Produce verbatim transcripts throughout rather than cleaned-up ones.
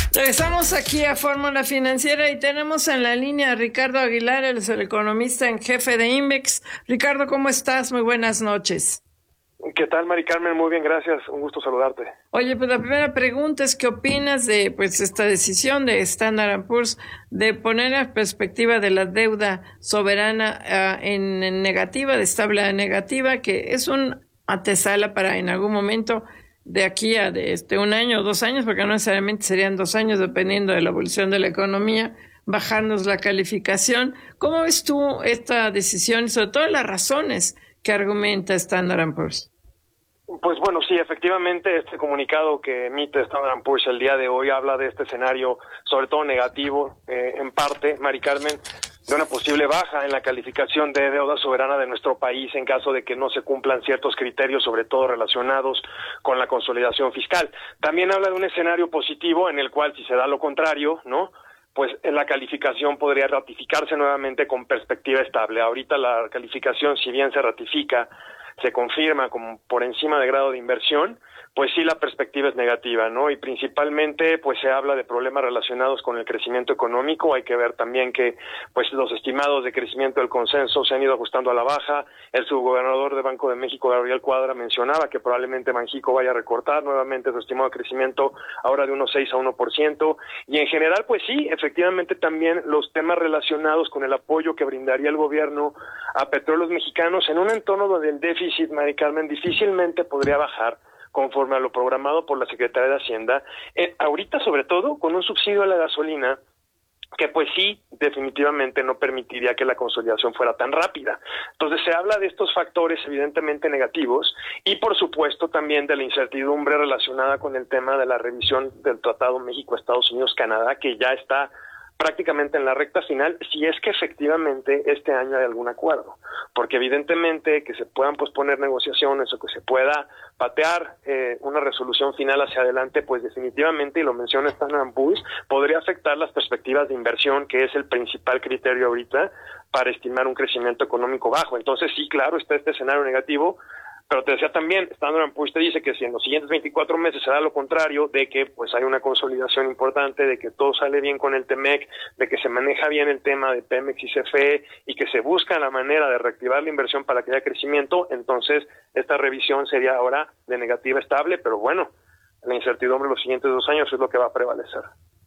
Regresamos aquí a Fórmula Financiera y tenemos en la línea a Ricardo Aguilar, él es el economista en jefe de Invex. Ricardo, ¿cómo estás? Muy buenas noches. ¿Qué tal, Mari Carmen? Muy bien, gracias. Un gusto saludarte. Oye, pues la primera pregunta es, ¿qué opinas de pues esta decisión de Standard and Poor's de poner la perspectiva de la deuda soberana uh, en, en negativa, de estable a negativa, que es un antesala para en algún momento de aquí a de este un año o dos años, porque no necesariamente serían dos años dependiendo de la evolución de la economía, bajarnos la calificación? ¿Cómo ves tú esta decisión y sobre todo las razones que argumenta Standard and Poor's? Pues bueno, sí, efectivamente este comunicado que emite Standard and Poor's el día de hoy habla de este escenario, sobre todo negativo, eh, en parte, Mari Carmen, de una posible baja en la calificación de deuda soberana de nuestro país en caso de que no se cumplan ciertos criterios, sobre todo relacionados con la consolidación fiscal. También habla de un escenario positivo en el cual, si se da lo contrario, ¿no?, pues la calificación podría ratificarse nuevamente con perspectiva estable. Ahorita la calificación, si bien se ratifica, se confirma como por encima de grado de inversión, pues sí la perspectiva es negativa, ¿no? Y principalmente pues se habla de problemas relacionados con el crecimiento económico. Hay que ver también que pues los estimados de crecimiento del consenso se han ido ajustando a la baja. El subgobernador de Banco de México, Gabriel Cuadra, mencionaba que probablemente Banxico vaya a recortar nuevamente su estimado de crecimiento ahora de unos seis a uno por ciento. Y en general pues sí, efectivamente también los temas relacionados con el apoyo que brindaría el gobierno a petróleos mexicanos en un entorno donde el déficit, Mari Carmen, difícilmente podría bajar conforme a lo programado por la Secretaría de Hacienda, eh, ahorita sobre todo con un subsidio a la gasolina que pues sí, definitivamente no permitiría que la consolidación fuera tan rápida. Entonces se habla de estos factores evidentemente negativos y por supuesto también de la incertidumbre relacionada con el tema de la revisión del Tratado México-Estados Unidos-Canadá, que ya está prácticamente en la recta final, si es que efectivamente este año hay algún acuerdo, porque evidentemente que se puedan posponer negociaciones o que se pueda patear eh, una resolución final hacia adelante, pues definitivamente, y lo menciona Standard and Poor's, podría afectar las perspectivas de inversión, que es el principal criterio ahorita para estimar un crecimiento económico bajo. Entonces sí, claro, está este escenario negativo, pero te decía también, Standard and Poor's te dice que si en los siguientes veinticuatro meses se da lo contrario, de que pues hay una consolidación importante, de que todo sale bien con el Temec, de que se maneja bien el tema de Pemex y C F E y que se busca la manera de reactivar la inversión para que haya crecimiento, entonces esta revisión sería ahora de negativa estable, pero bueno, la incertidumbre de los siguientes dos años es lo que va a prevalecer.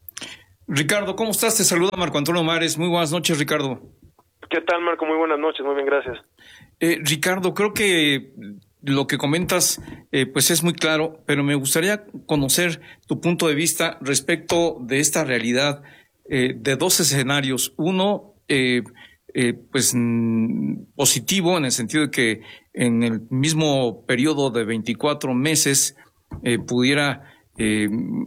Ricardo, ¿cómo estás? Te saluda Marco Antonio Mares. Muy buenas noches, Ricardo. ¿Qué tal, Marco? Muy buenas noches, muy bien, gracias. Eh, Ricardo, creo que lo que comentas eh, pues es muy claro, pero me gustaría conocer tu punto de vista respecto de esta realidad eh, de dos escenarios. Uno, eh, eh, pues mm, positivo en el sentido de que en el mismo periodo de veinticuatro meses eh, pudiera eh,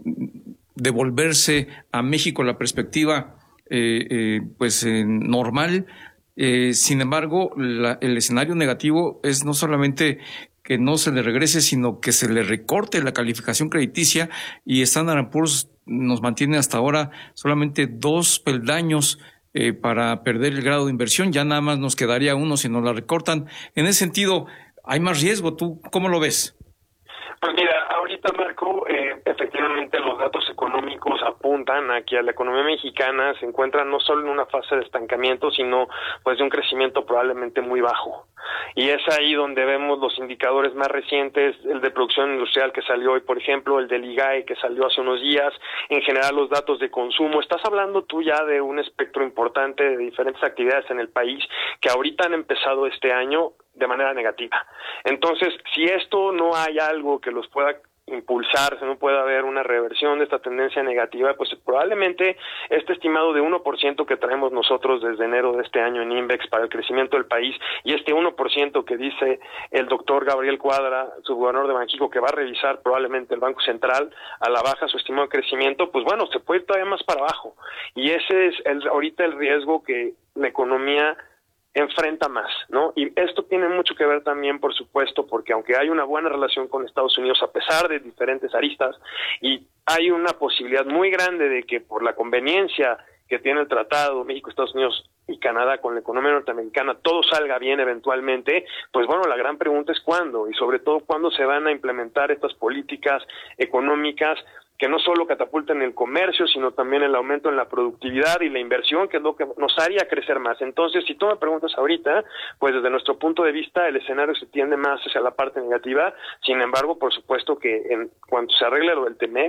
devolverse a México la perspectiva eh, eh, pues eh, normal. Eh, sin embargo, la, el escenario negativo es no solamente que no se le regrese, sino que se le recorte la calificación crediticia, y Standard and Poor's nos mantiene hasta ahora solamente dos peldaños eh, para perder el grado de inversión. Ya nada más nos quedaría uno si nos la recortan. En ese sentido, ¿hay más riesgo? ¿Tú cómo lo ves? Pues mira, ahorita, Marco, eh, efectivamente los datos económicos apuntan a que la economía mexicana se encuentra no solo en una fase de estancamiento, sino pues de un crecimiento probablemente muy bajo. Y es ahí donde vemos los indicadores más recientes, el de producción industrial que salió hoy, por ejemplo, el del I G A E que salió hace unos días, en general los datos de consumo. Estás hablando tú ya de un espectro importante de diferentes actividades en el país que ahorita han empezado este año de manera negativa. Entonces, si esto no hay algo que los pueda impulsar, si no puede haber una reversión de esta tendencia negativa, pues probablemente este estimado de uno por ciento que traemos nosotros desde enero de este año en Invex para el crecimiento del país, y este uno por ciento que dice el doctor Gabriel Cuadra, subgobernador de Banxico, que va a revisar probablemente el Banco Central a la baja su estimado de crecimiento, pues bueno, se puede ir todavía más para abajo. Y ese es el, ahorita el riesgo que la economía enfrenta más, ¿no? Y esto tiene mucho que ver también, por supuesto, porque aunque hay una buena relación con Estados Unidos, a pesar de diferentes aristas, y hay una posibilidad muy grande de que por la conveniencia que tiene el tratado México, Estados Unidos y Canadá con la economía norteamericana todo salga bien eventualmente, pues bueno, la gran pregunta es cuándo, y sobre todo cuándo se van a implementar estas políticas económicas que no solo catapulten el comercio, sino también el aumento en la productividad y la inversión, que es lo que nos haría crecer más. Entonces, si tú me preguntas ahorita, pues desde nuestro punto de vista el escenario se tiende más hacia la parte negativa. Sin embargo, por supuesto que en cuanto se arregle lo del Temec,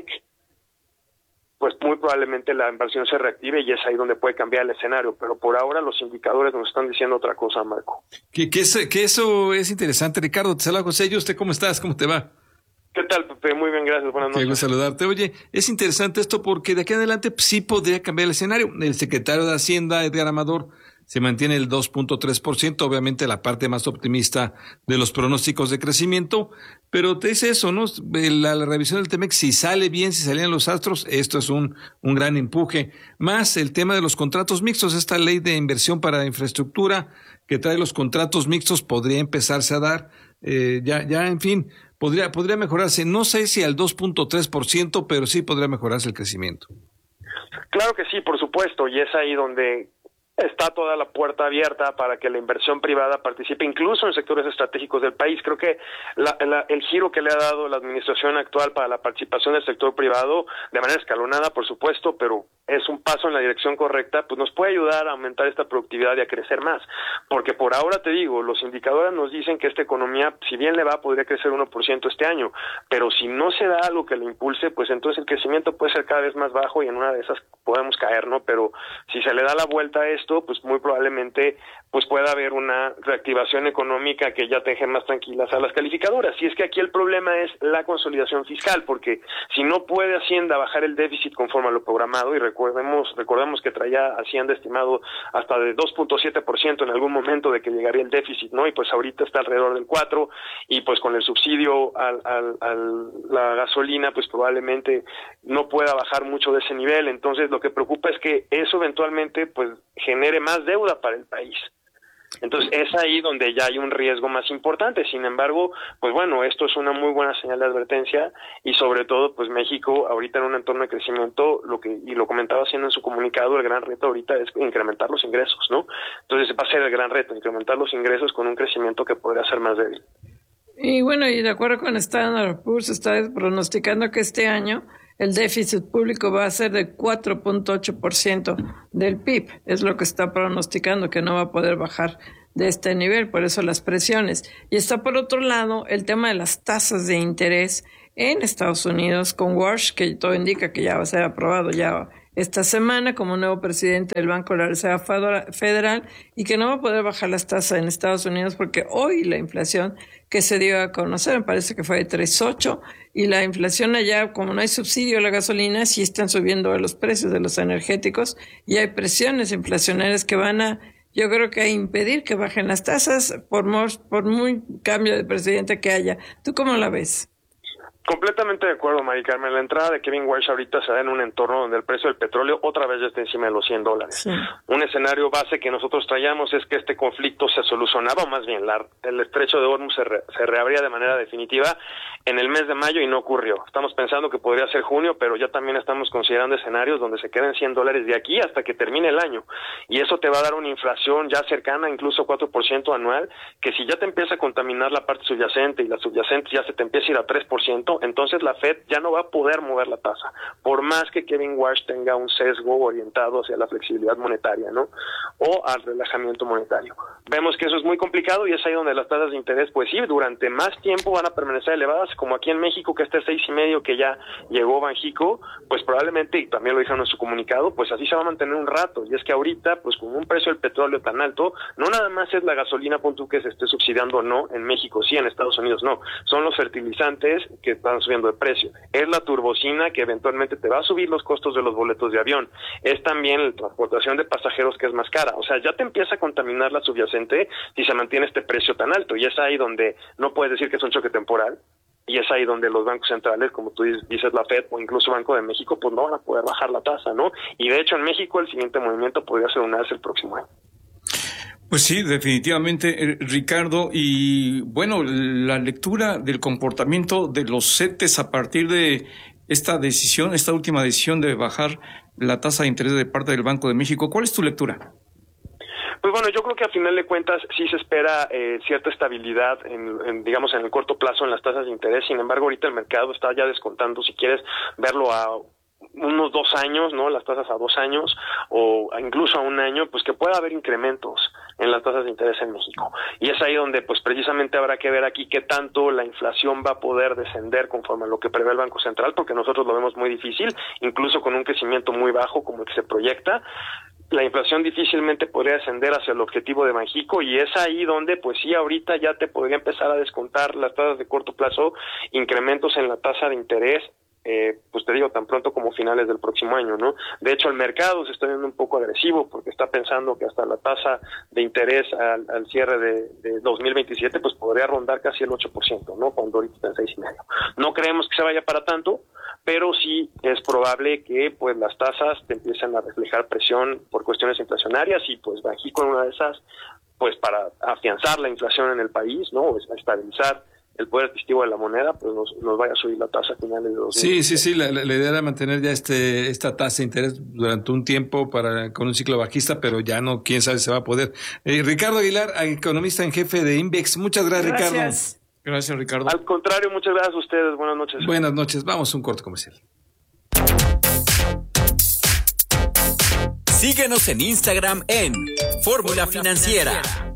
pues muy probablemente la inversión se reactive y es ahí donde puede cambiar el escenario. Pero por ahora los indicadores nos están diciendo otra cosa, Marco. Que, que, eso, que eso es interesante, Ricardo. Te saluda José. ¿Y usted cómo estás? ¿Cómo te va? ¿Qué tal, Pepe? Muy bien, gracias. Buenas noches. Qué gusto saludarte. Oye, es interesante esto porque de aquí en adelante pues, sí podría cambiar el escenario. El secretario de Hacienda, Edgar Amador, se mantiene el dos punto tres por ciento, obviamente la parte más optimista de los pronósticos de crecimiento, pero te dice eso, ¿no? La, la revisión del Temec, si sale bien, si salían los astros, esto es un, un gran empuje. Más el tema de los contratos mixtos, esta ley de inversión para infraestructura que trae los contratos mixtos podría empezarse a dar, eh, ya, ya, en fin, podría, podría mejorarse. No sé si al dos punto tres por ciento, pero sí podría mejorarse el crecimiento. Claro que sí, por supuesto, y es ahí donde está toda la puerta abierta para que la inversión privada participe incluso en sectores estratégicos del país. Creo que la, la, el giro que le ha dado la administración actual para la participación del sector privado, de manera escalonada, por supuesto, pero es un paso en la dirección correcta, pues nos puede ayudar a aumentar esta productividad y a crecer más. Porque por ahora, te digo, los indicadores nos dicen que esta economía, si bien le va, podría crecer uno por ciento este año, pero si no se da algo que lo impulse, pues entonces el crecimiento puede ser cada vez más bajo y en una de esas podemos caer, ¿no? Pero si se le da la vuelta a esto, pues muy probablemente pues pueda haber una reactivación económica que ya te deje más tranquilas a las calificadoras. Y es que aquí el problema es la consolidación fiscal, porque si no puede Hacienda bajar el déficit conforme a lo programado, y recordemos recordemos que traía Hacienda estimado hasta de dos punto siete por ciento en algún momento de que llegaría el déficit, ¿no? Y pues ahorita está alrededor del cuatro, y pues con el subsidio al, al, al la gasolina, pues probablemente no pueda bajar mucho de ese nivel. Entonces lo que preocupa es que eso eventualmente pues genere más deuda para el país. Entonces es ahí donde ya hay un riesgo más importante. Sin embargo, pues bueno, esto es una muy buena señal de advertencia, y sobre todo pues México ahorita en un entorno de crecimiento, lo que y lo comentaba haciendo en su comunicado, el gran reto ahorita es incrementar los ingresos, ¿no? Entonces va a ser el gran reto, incrementar los ingresos con un crecimiento que podría ser más débil. Y bueno, y de acuerdo con Standard and Poor's, está pronosticando que este año el déficit público va a ser de cuatro punto ocho por ciento del P I B. Es lo que está pronosticando, que no va a poder bajar de este nivel, por eso las presiones. Y está por otro lado el tema de las tasas de interés en Estados Unidos con Walsh, que todo indica que ya va a ser aprobado ya esta semana como nuevo presidente del Banco de la Reserva Federal, y que no va a poder bajar las tasas en Estados Unidos porque hoy la inflación que se dio a conocer, me parece que fue de tres punto ocho, y la inflación allá, como no hay subsidio a la gasolina, sí están subiendo los precios de los energéticos y hay presiones inflacionarias que van a, yo creo que a impedir que bajen las tasas por, por muy cambio de presidente que haya. ¿Tú cómo la ves? Completamente de acuerdo, Mari Carmen. La entrada de Kevin Walsh ahorita se da en un entorno donde el precio del petróleo otra vez ya está encima de los cien dólares. Sí. Un escenario base que nosotros traíamos es que este conflicto se solucionaba, o más bien la, el estrecho de Hormuz se, re, se reabría de manera definitiva en el mes de mayo y no ocurrió. Estamos pensando que podría ser junio, pero ya también estamos considerando escenarios donde se queden cien dólares de aquí hasta que termine el año. Y eso te va a dar una inflación ya cercana incluso a cuatro por ciento anual, que si ya te empieza a contaminar la parte subyacente y la subyacente ya se te empieza a ir a tres por ciento, entonces la Fed ya no va a poder mover la tasa, por más que Kevin Walsh tenga un sesgo orientado hacia la flexibilidad monetaria, ¿no? O al relajamiento monetario. Vemos que eso es muy complicado y es ahí donde las tasas de interés, pues sí, durante más tiempo van a permanecer elevadas, como aquí en México, que este seis y medio que ya llegó Banxico, pues probablemente, y también lo dijeron en su comunicado, pues así se va a mantener un rato. Y es que ahorita, pues con un precio del petróleo tan alto, no nada más es la gasolina, punto que se esté subsidiando o no en México, sí, en Estados Unidos no, son los fertilizantes que están subiendo de precio, es la turbocina que eventualmente te va a subir los costos de los boletos de avión, es también la transportación de pasajeros que es más cara. O sea, ya te empieza a contaminar la subyacente si se mantiene este precio tan alto, y es ahí donde no puedes decir que es un choque temporal, y es ahí donde los bancos centrales, como tú dices, la Fed o incluso Banco de México, pues no van a poder bajar la tasa, ¿no? Y de hecho en México el siguiente movimiento podría ser un alza el próximo año. Pues sí, definitivamente, Ricardo. Y bueno, la lectura del comportamiento de los CETES a partir de esta decisión, esta última decisión de bajar la tasa de interés de parte del Banco de México, ¿cuál es tu lectura? Pues bueno, yo creo que a final de cuentas sí se espera eh, cierta estabilidad, en, en, digamos, en el corto plazo en las tasas de interés. Sin embargo, ahorita el mercado está ya descontando, si quieres verlo a unos dos años, ¿no? Las tasas a dos años o incluso a un año, pues que pueda haber incrementos en las tasas de interés en México. Y es ahí donde pues precisamente habrá que ver aquí qué tanto la inflación va a poder descender conforme a lo que prevé el Banco Central, porque nosotros lo vemos muy difícil, incluso con un crecimiento muy bajo como el que se proyecta. La inflación difícilmente podría descender hacia el objetivo de Banxico y es ahí donde pues sí ahorita ya te podría empezar a descontar las tasas de corto plazo, incrementos en la tasa de interés. Eh, pues te digo, tan pronto como finales del próximo año, ¿no? De hecho, el mercado se está viendo un poco agresivo porque está pensando que hasta la tasa de interés al, al cierre de, de dos mil veintisiete pues podría rondar casi el ocho por ciento, ¿no? Cuando ahorita está en seis y medio. No creemos que se vaya para tanto, pero sí es probable que pues las tasas te empiecen a reflejar presión por cuestiones inflacionarias y pues Banxico en una de esas, pues para afianzar la inflación en el país, ¿no? O estabilizar el poder adquisitivo de la moneda, pues nos, nos vaya a subir la tasa a finales de dos mil veinte. Sí, sí, sí, la, la idea era mantener ya este esta tasa de interés durante un tiempo para con un ciclo bajista, pero ya no, quién sabe si se va a poder. Eh, Ricardo Aguilar, economista en jefe de Invex, muchas gracias, Gracias. Ricardo. Gracias, Ricardo. Al contrario, muchas gracias a ustedes, buenas noches. Buenas noches, vamos a un corte comercial. Síguenos en Instagram en Fórmula Financiera.